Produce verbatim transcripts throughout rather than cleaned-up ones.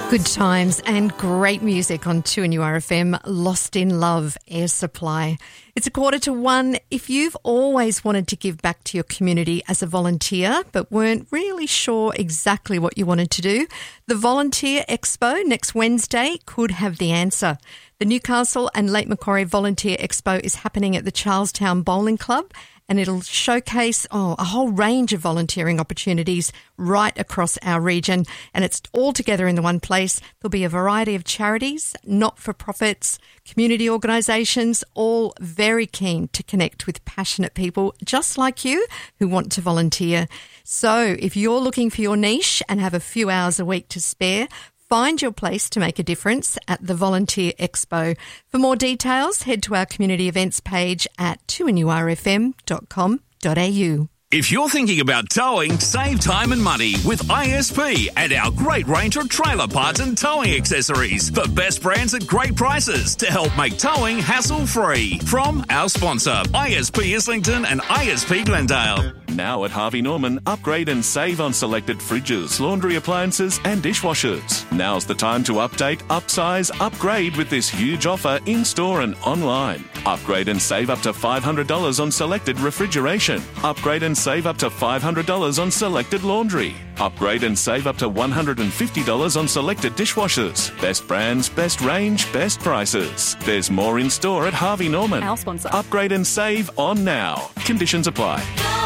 Good times and great music on two N U R F M. Lost in Love, Air Supply. It's a quarter to one. If you've always wanted to give back to your community as a volunteer but weren't really sure exactly what you wanted to do, the Volunteer Expo next Wednesday could have the answer. The Newcastle and Lake Macquarie Volunteer Expo is happening at the Charlestown Bowling Club, and it'll showcase oh, a whole range of volunteering opportunities right across our region. And it's all together in the one place. There'll be a variety of charities, not-for-profits, community organisations, all very keen to connect with passionate people just like you who want to volunteer. So if you're looking for your niche and have a few hours a week to spare, find your place to make a difference at the Volunteer Expo. For more details, head to our community events page at two N U R F M dot com dot a u. If you're thinking about towing, save time and money with I S P and our great range of trailer parts and towing accessories. The best brands at great prices to help make towing hassle-free. From our sponsor, I S P Islington and I S P Glendale. Now at Harvey Norman, upgrade and save on selected fridges, laundry appliances and dishwashers. Now's the time to update, upsize, upgrade with this huge offer in-store and online. Upgrade and save up to five hundred dollars on selected refrigeration. Upgrade and save up to five hundred dollars on selected laundry. Upgrade and save up to one hundred fifty dollars on selected dishwashers. Best brands, best range, best prices. There's more in store at Harvey Norman. Our sponsor. Upgrade and save on now. Conditions apply.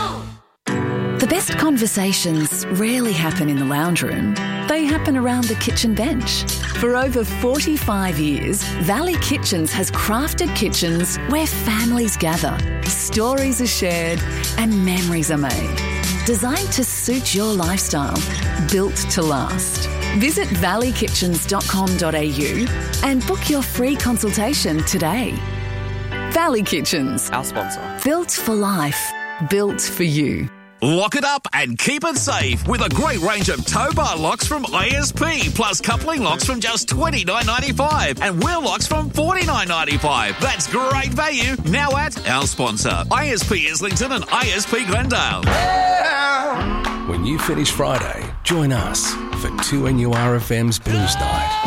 The best conversations rarely happen in the lounge room. They happen around the kitchen bench. For over forty-five years, Valley Kitchens has crafted kitchens where families gather, stories are shared, and memories are made. Designed to suit your lifestyle, built to last. Visit valley kitchens dot com dot a u and book your free consultation today. Valley Kitchens. Our sponsor. Built for life. Built for you. Lock it up and keep it safe with a great range of tow bar locks from I S P, plus coupling locks from just twenty-nine ninety-five and wheel locks from forty-nine ninety-five. That's great value now at our sponsor, I S P Islington and I S P Glendale. When you finish Friday, join us for two N U R F M's Blues Night.